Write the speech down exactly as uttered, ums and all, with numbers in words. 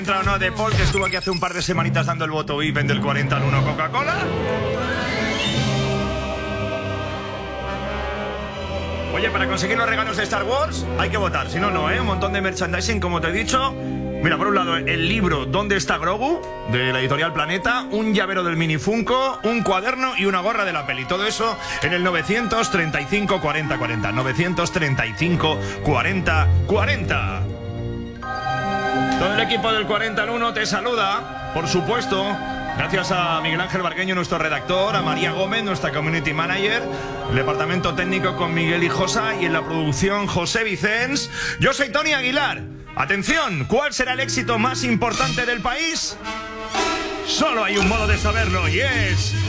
¿Entra o no de Paul, que estuvo aquí hace un par de semanitas dando el voto V I P en del cuarenta al uno Coca-Cola? Oye, para conseguir los regalos de Star Wars hay que votar, si no, no, ¿eh? Un montón de merchandising, como te he dicho. Mira, por un lado, el libro ¿Dónde está Grogu?, de la editorial Planeta, un llavero del Mini Funko, un cuaderno y una gorra de la peli. Todo eso en el novecientos treinta y cinco cuarenta cuarenta. novecientos treinta y cinco cuarenta cuarenta. Todo el equipo del cuarenta al uno te saluda, por supuesto. Gracias a Miguel Ángel Barqueño, nuestro redactor, a María Gómez, nuestra community manager, el departamento técnico con Miguel Hijosa y en la producción José Vicens. Yo soy Tony Aguilar. Atención, ¿cuál será el éxito más importante del país? Solo hay un modo de saberlo y es